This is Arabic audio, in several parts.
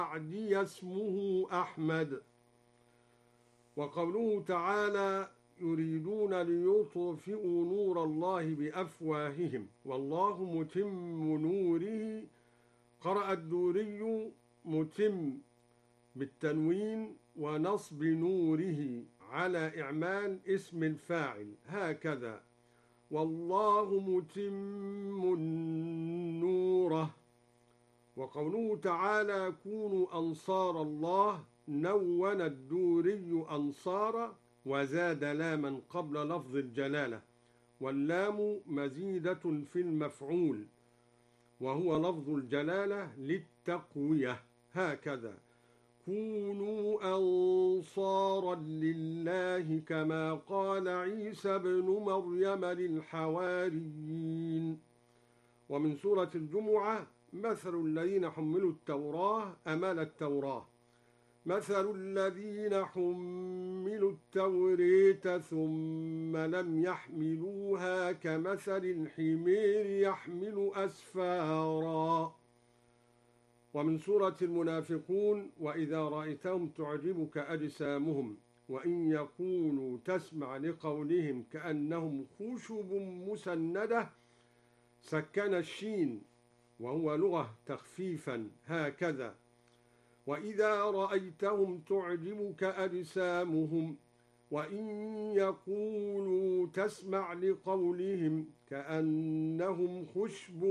بعدي اسمه أحمد. وقوله تعالى يريدون ليطفئوا نور الله بأفواههم والله متم نوره. قرأ الدوري متم بالتنوين ونصب نوره على إعمال اسم الفاعل هكذا، والله متم نوره. وقوله تعالى كونوا أنصار الله نون الدوري أنصار وزاد لاما قبل لفظ الجلالة، واللام مزيدة في المفعول وهو لفظ الجلالة للتقوية هكذا، كونوا أنصارا لله كما قال عيسى بن مريم للحواريين. ومن سورة الجمعة مثل الذين حملوا التوراة أمال التوراة، مثل الذين حملوا التوراة ثم لم يحملوها كمثل الحمير يحمل أسفارا. ومن سورة المنافقون وإذا رأيتهم تعجبك أجسامهم وإن يقولوا تسمع لقولهم كأنهم خشب مسندة، سكن الشين وهو لغة تخفيفا هكذا، وإذا رأيتهم تعجبك أجسامهم وإن يقولوا تسمع لقولهم كأنهم خشب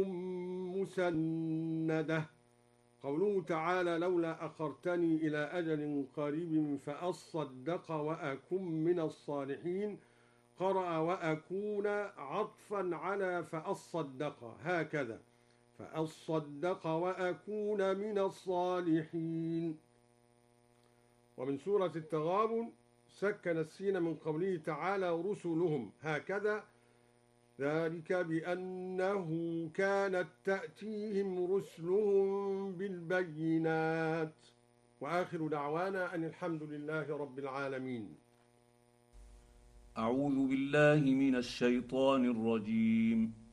مسندة. قوله تعالى لولا أخرتني إلى أجل قريب فأصدق وأكن من الصالحين، قرأ وأكون عطفا على فأصدق هكذا، فأصدق وأكون من الصالحين. ومن سورة التغابن سكن السين من قوله تعالى رسلهم هكذا، ذلك بأنه كانت تأتيهم رسلهم بالبينات. وآخر دعوانا أن الحمد لله رب العالمين. أعوذ بالله من الشيطان الرجيم.